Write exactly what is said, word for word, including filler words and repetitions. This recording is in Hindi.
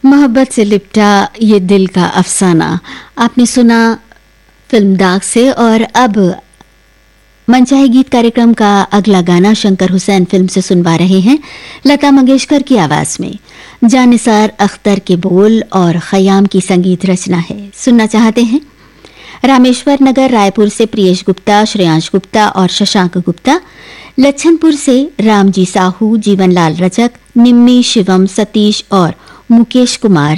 मोहब्बत से लिपटा ये दिल का अफसाना आपने सुना फिल्म दाग से। और अब मनचाहे गीत कार्यक्रम का अगला गाना शंकर हुसैन फिल्म से सुनवा रहे हैं, लता मंगेशकर की आवाज में। जानिसार अख्तर के बोल और खयाम की संगीत रचना है। सुनना चाहते हैं रामेश्वर नगर रायपुर से प्रियेश गुप्ता, श्रेयांश गुप्ता और शशांक गुप्ता, लच्छनपुर से रामजी साहू, जीवनलाल रजक, निम्मी, शिवम, सतीश और मुकेश कुमार